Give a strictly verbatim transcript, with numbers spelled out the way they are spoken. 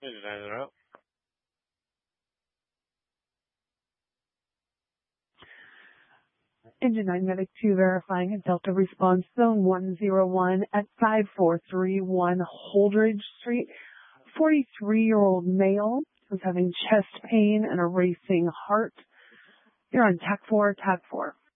Engine nine is out. Engine nine Medic two verifying a Delta response zone one zero one at five four three one Holdridge Street. forty-three-year-old male who's having chest pain and a racing heart. You're on T A C four, T A C four.